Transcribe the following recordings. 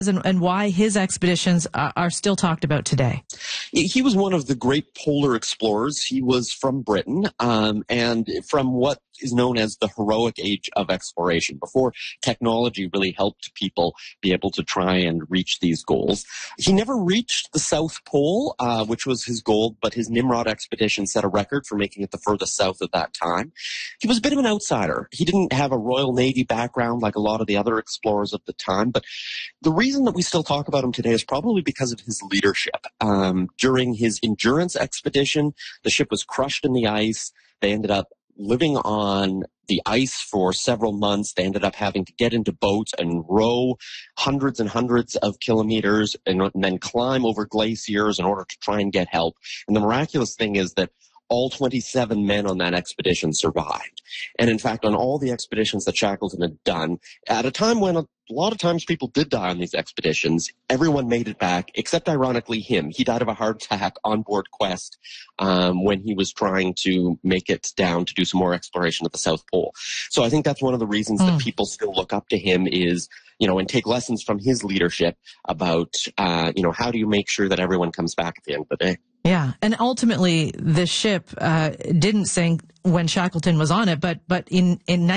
and why his expeditions are still talked about today? He was one of the great polar explorers. He was from Britain, and from what is known as the heroic age of exploration, before technology really helped people be able to try and reach these goals. He never reached the South Pole, which was his goal, but his Nimrod expedition set a record for making it the furthest south at that time. He was a bit of an outsider. He didn't have a Royal Navy background like a lot of the other explorers of the time, but the reason that we still talk about him today is probably because of his leadership. During his Endurance expedition, the ship was crushed in the ice. They ended up living on the ice for several months. They ended up having to get into boats and row hundreds and hundreds of kilometers and then climb over glaciers in order to try and get help. And the miraculous thing is that all 27 men on that expedition survived. And in fact, on all the expeditions that Shackleton had done, at a time when a lot of times people did die on these expeditions, everyone made it back, except ironically him. He died of a heart attack on board Quest when he was trying to make it down to do some more exploration at the South Pole. So I think that's one of the reasons that people still look up to him is, and take lessons from his leadership about, how do you make sure that everyone comes back at the end of the day? Yeah, and ultimately the ship didn't sink when Shackleton was on it, but in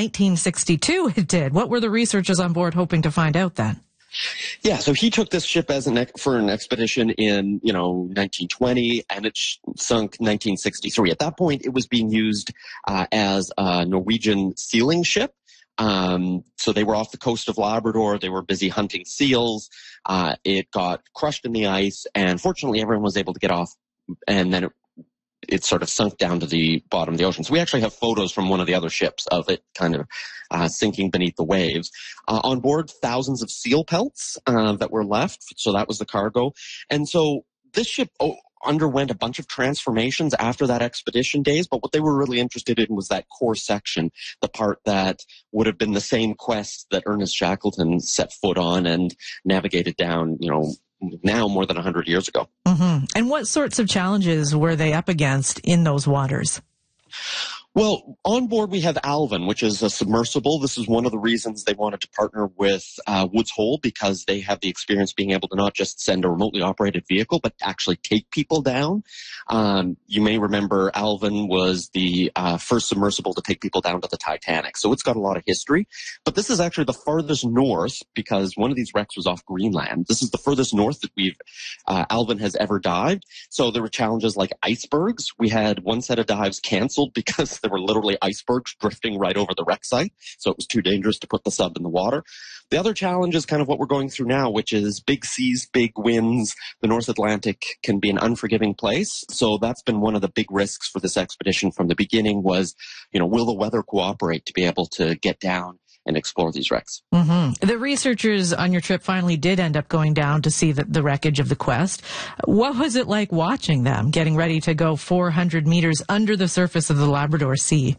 1962 it did. What were the researchers on board hoping to find out then? Yeah, so he took this ship for an expedition in 1920, and it sunk 1963. At that point, it was being used as a Norwegian sealing ship. So they were off the coast of Labrador. They were busy hunting seals. It got crushed in the ice, and fortunately, everyone was able to get off. And then it sort of sunk down to the bottom of the ocean. So we actually have photos from one of the other ships of it kind of sinking beneath the waves. On board, thousands of seal pelts that were left. So that was the cargo. And so this ship underwent a bunch of transformations after that expedition days, but what they were really interested in was that core section, the part that would have been the same quest that Ernest Shackleton set foot on and navigated down, now more than 100 years ago. Mm-hmm. And what sorts of challenges were they up against in those waters? Well, on board we have Alvin, which is a submersible. This is one of the reasons they wanted to partner with Woods Hole, because they have the experience being able to not just send a remotely operated vehicle, but actually take people down. You may remember Alvin was the first submersible to take people down to the Titanic. So it's got a lot of history. But this is actually the farthest north, because one of these wrecks was off Greenland. This is the furthest north that Alvin has ever dived. So there were challenges like icebergs. We had one set of dives canceled because there were literally icebergs drifting right over the wreck site, so it was too dangerous to put the sub in the water. The other challenge is kind of what we're going through now, which is big seas, big winds. The North Atlantic can be an unforgiving place, so that's been one of the big risks for this expedition from the beginning was, will the weather cooperate to be able to get down and explore these wrecks? Mm-hmm. The researchers on your trip finally did end up going down to see the wreckage of the Quest. What was it like watching them getting ready to go 400 meters under the surface of the Labrador Sea?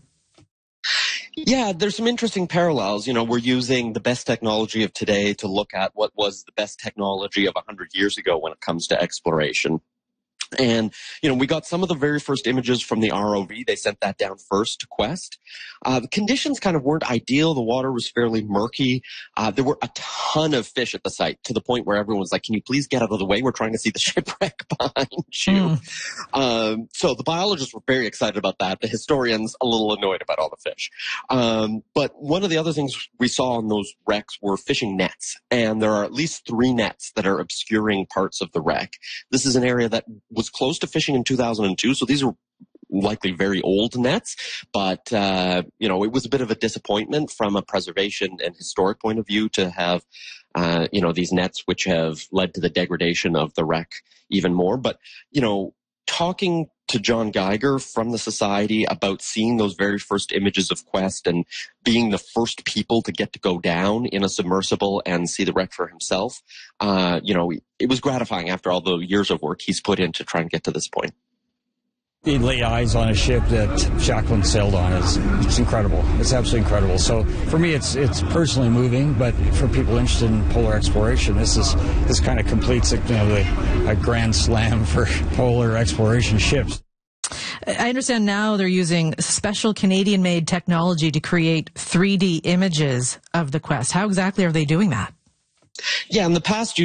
Yeah, there's some interesting parallels. We're using the best technology of today to look at what was the best technology of 100 years ago when it comes to exploration. And, we got some of the very first images from the ROV. They sent that down first to Quest. The conditions kind of weren't ideal. The water was fairly murky. There were a ton of fish at the site, to the point where everyone was like, can you please get out of the way? We're trying to see the shipwreck behind you. So the biologists were very excited about that. The historians a little annoyed about all the fish. But one of the other things we saw on those wrecks were fishing nets. And there are at least 3 nets that are obscuring parts of the wreck. This is an area that was close to fishing in 2002, so these are likely very old nets, but it was a bit of a disappointment from a preservation and historic point of view to have these nets, which have led to the degradation of the wreck even more. But talking to John Geiger from the Society about seeing those very first images of Quest and being the first people to get to go down in a submersible and see the wreck for himself, it was gratifying after all the years of work he's put in to try and get to this point. He lay eyes on a ship that Shackleton sailed on. It's incredible. It's absolutely incredible. So for me, it's personally moving, but for people interested in polar exploration, this kind of completes a grand slam for polar exploration ships. I understand now they're using special Canadian-made technology to create 3D images of the Quest. How exactly are they doing that? Yeah, in the past,